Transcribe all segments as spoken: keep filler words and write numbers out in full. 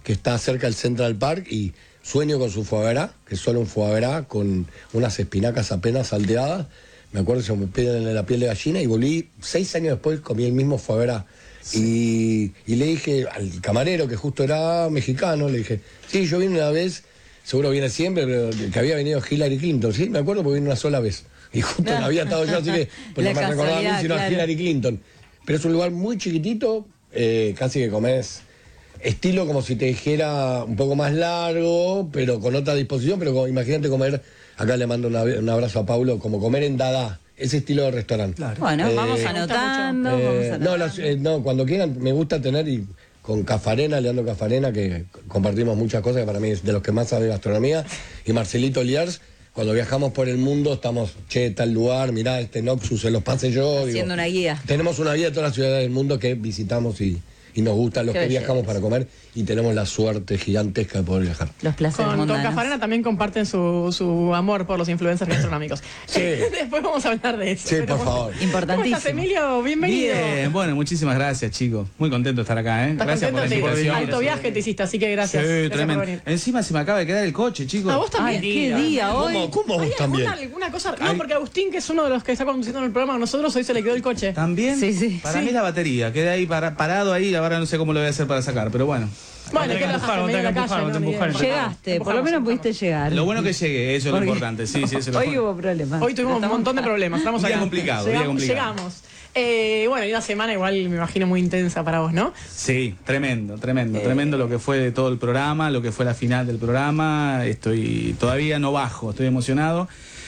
que está cerca del Central Park, y sueño con su foie gras, que es solo un foie gras con unas espinacas apenas salteadas. Me acuerdo que se me piden la piel de gallina y volví seis años después, comí el mismo foie gras. Sí. Y, y le dije al camarero, que justo era mexicano, le dije, sí, yo vine una vez, seguro viene siempre, pero que había venido Hillary Clinton. Sí, me acuerdo porque vine una sola vez. Y justo no. había estado yo, así que pues no me recordaba a mí, sino claro. a Hillary Clinton. Pero es un lugar muy chiquitito, eh, casi que comés estilo como si te dijera un poco más largo, pero con otra disposición, pero como, imagínate comer, acá le mando una, un abrazo a Paulo, como comer en Dada, ese estilo de restaurante. Claro. Bueno, eh, vamos anotando. Eh, vamos anotando. No, las, eh, no, cuando quieran, me gusta tener, y con Cafarena, Leandro Cafarena, que compartimos muchas cosas, que para mí es de los que más sabe gastronomía, y Marcelito Liers. Cuando viajamos por el mundo estamos, che, tal lugar, mirá, este Noxus, se los pase yo. Haciendo digo, una guía. Tenemos una guía de todas las ciudades del mundo que visitamos y, y nos gusta, los Qué que belleza. viajamos para comer, y tenemos la suerte gigantesca de poder viajar. Los placeres Con, con Cafarena también comparten su, su amor por los influencers gastronómicos. Sí. Después vamos a hablar de eso. Sí, por favor. Importantísimo. ¿Cómo estás, Emilio? Bienvenido. Bien, bueno, muchísimas gracias, chicos. Muy contento de estar acá, ¿eh? ¿Estás Gracias por la contento? invitación. Alto viaje te hiciste, así que gracias. Sí, gracias tremendo. por venir. Encima se me acaba de quedar el coche, chicos. ¿A vos también? Ay, qué día hoy. ¿Cómo, cómo ¿Hay vos también? alguna, alguna cosa? No, porque Agustín, que es uno de los que está conduciendo el programa con nosotros, hoy se le quedó el coche. ¿También? Sí, sí. Para Sí. mí la batería. Queda ahí para, parado ahí, ahora no sé cómo lo voy a hacer para sacar, pero bueno. Bueno, ¿qué bajaste? Medio de la calle, ¿no? Ni idea. Llegaste, por lo menos pudiste llegar. Lo bueno que llegué, eso es lo Porque importante. Sí, sí, eso es lo Hoy importante. hubo problemas. Hoy tuvimos un montón de problemas. Estamos Día acá. complicado, día llegamos, complicado. Llegamos. Eh, bueno, y una semana igual me imagino muy intensa para vos, ¿no? Sí, tremendo, tremendo, Eh. tremendo lo que fue todo el programa, lo que fue la final del programa. Estoy todavía no bajo, estoy emocionado.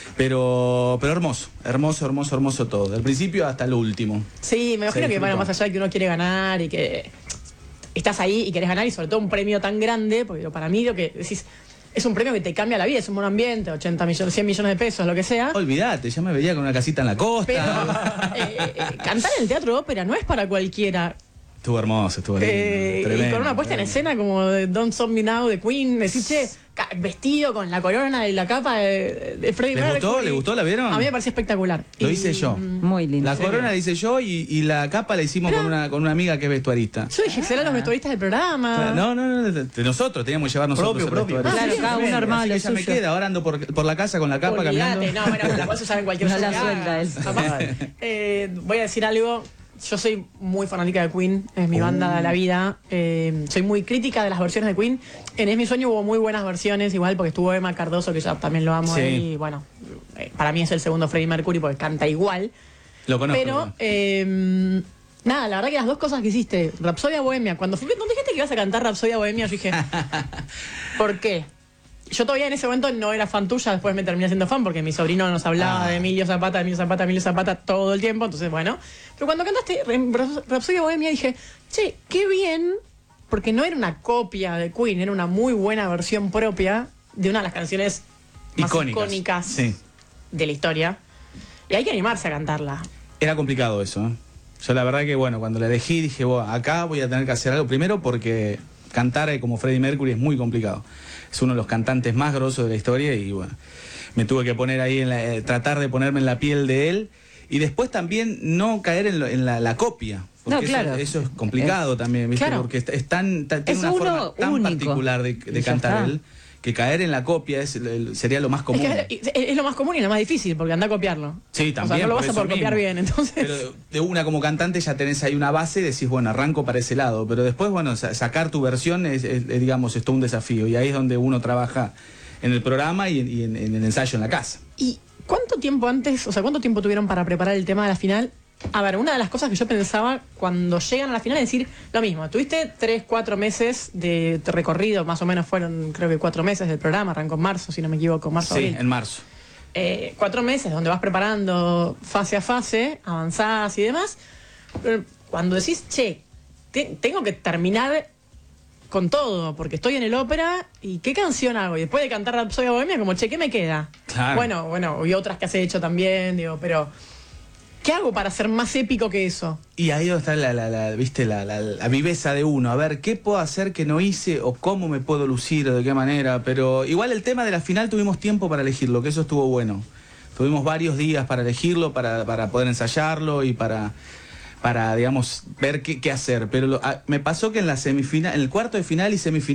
Pero, pero hermoso, hermoso, hermoso, hermoso todo. Del principio hasta el último. Sí, me imagino que, bueno, más allá de que uno quiere ganar y que estás ahí y querés ganar, y sobre todo un premio tan grande, porque para mí lo que decís, es un premio que te cambia la vida, es un buen ambiente, ochenta millones, cien millones de pesos, lo que sea. Olvídate, ya me veía con una casita en la costa. Pero eh, eh, cantar en el teatro de ópera no es para cualquiera. Estuvo hermoso, estuvo lindo. Eh, tremendo, y con una puesta en tremendo. escena como de Don't Stop Me Now de Queen, decir, che, ca- vestido con la corona y la capa de, de Freddie ¿Les Mercury. gustó? ¿Les gustó? ¿La vieron? A mí me pareció espectacular. Lo Y, hice yo. Muy lindo. La corona la hice yo y, y la capa la hicimos con una, con una amiga que es vestuarista. Yo dije, serán los vestuaristas del programa. No, no, no, de, de nosotros, teníamos que llevar nosotros Propio, el propio. vestuario. Claro, cada uno armaba Así lo que ya me suyo. queda, ahora ando por, por la casa con la capa Olvídate, caminando. no, bueno, la puedes usar en cualquier No la ciudad. suelta él. Capaz. Eh, voy a decir algo. Yo soy muy fanática de Queen, es mi banda de la vida. Eh, soy muy crítica de las versiones de Queen. En Es mi sueño hubo muy buenas versiones, igual porque estuvo Emma Cardoso, que yo también lo amo. Sí. Y bueno, eh, para mí es el segundo Freddie Mercury porque canta igual. Lo conozco. Pero, eh, nada, la verdad que las dos cosas que hiciste, Rapsodia Bohemia, cuando fui, ¿no dijiste que ibas a cantar Rapsodia Bohemia? Yo dije, ¿por qué? Yo todavía en ese momento no era fan tuya, después me terminé siendo fan porque mi sobrino nos hablaba Ah. de Emilio Zapata, Emilio Zapata, Emilio Zapata todo el tiempo, entonces bueno. Pero cuando cantaste Rapsodia Bohemia dije, che, qué bien, porque no era una copia de Queen, era una muy buena versión propia de una de las canciones más Icónicas. icónicas Sí. de la historia. Y hay que animarse a cantarla. Era complicado eso, ¿eh? Yo la verdad que, bueno, cuando la elegí dije, bueno, acá voy a tener que hacer algo. Primero porque cantar como Freddie Mercury es muy complicado. Es uno de los cantantes más grosos de la historia y, bueno, me tuve que poner ahí, en la, eh, tratar de ponerme en la piel de él. Y después también no caer en, lo, en la, la copia. Porque No, claro. eso, eso es complicado Es- también, ¿viste? claro. Porque es, es tan, ta- tiene Es una uno forma tan único. particular de, de Y ya cantar está. él, que caer en la copia es, el- sería lo más común. Es, que es, es lo más común y lo más difícil, porque anda a copiarlo. Sí, también. O sea, no lo por vas a eso poder copiar mismo. bien, entonces. Pero de una como cantante ya tenés ahí una base y decís, bueno, arranco para ese lado. Pero después, bueno, sa- sacar tu versión es, es, es, digamos, es todo un desafío. Y ahí es donde uno trabaja en el programa y en, y en- en el ensayo en la casa. ¿Y cuánto tiempo antes, o sea, cuánto tiempo tuvieron para preparar el tema de la final? A ver, una de las cosas que yo pensaba cuando llegan a la final es decir lo mismo. Tuviste tres, cuatro meses de recorrido, más o menos fueron, creo que cuatro meses del programa, arrancó en marzo, si no me equivoco, marzo, Sí, abril. en marzo. Eh, cuatro meses donde vas preparando fase a fase, avanzás y demás. Pero cuando decís, che, te- tengo que terminar con todo, porque estoy en el ópera y ¿qué canción hago? Y después de cantar Rapsodia Bohemia, como, che, ¿qué me queda? Claro. Bueno, bueno, y otras que has hecho también, digo, pero ¿qué hago para ser más épico que eso? Y ahí donde está la, la, la, ¿viste? La, la, la viveza de uno. A ver, ¿qué puedo hacer que no hice o cómo me puedo lucir o de qué manera? Pero igual el tema de la final tuvimos tiempo para elegirlo, que eso estuvo bueno. Tuvimos varios días para elegirlo, para, para poder ensayarlo y para, para digamos, ver qué, qué hacer. Pero lo- a- me pasó que en la semifinal, en el cuarto de final y semifinal,